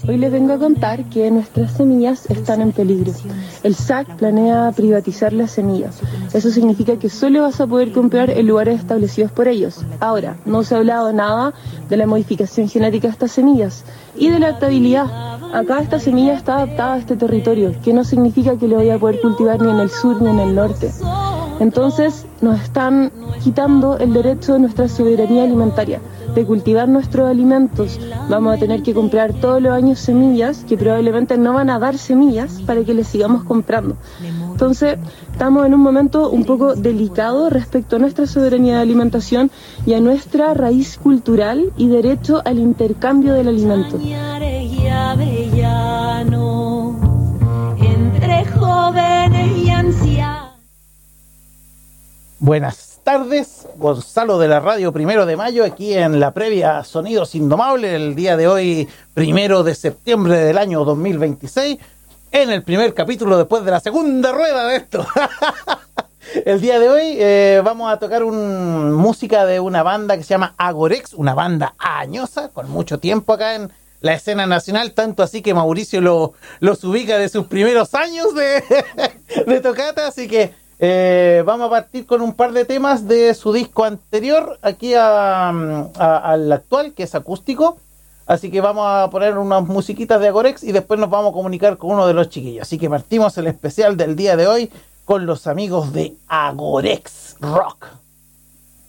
Hoy les vengo a contar que nuestras semillas están en peligro. El SAC planea privatizar las semillas. Eso significa que solo vas a poder comprar en lugares establecidos por ellos. Ahora, no se ha hablado nada de la modificación genética de estas semillas y de la adaptabilidad. Acá esta semilla está adaptada a este territorio, que no significa que lo vaya a poder cultivar ni en el sur ni en el norte. Entonces nos están quitando el derecho de nuestra soberanía alimentaria, de cultivar nuestros alimentos. Vamos a tener que comprar todos los años semillas que probablemente no van a dar semillas para que les sigamos comprando. Entonces estamos en un momento un poco delicado respecto a nuestra soberanía de alimentación y a nuestra raíz cultural y derecho al intercambio del alimento. Entre jóvenes y ancianos. Buenas tardes, Gonzalo de la Radio 1 de Mayo, aquí en la previa Sonidos Indomables, el día de hoy, 1 de septiembre del año 2026, en el primer capítulo después de la segunda rueda de esto. El día de hoy vamos a tocar música de una banda que se llama Agorex, una banda añosa, con mucho tiempo acá en la escena nacional, tanto así que Mauricio los ubica de sus primeros años de tocata, así que vamos a partir con un par de temas de su disco anterior, aquí al actual, que es acústico. Así que vamos a poner unas musiquitas de Agorex y después nos vamos a comunicar con uno de los chiquillos. Así que partimos el especial del día de hoy con los amigos de Agorex Rock.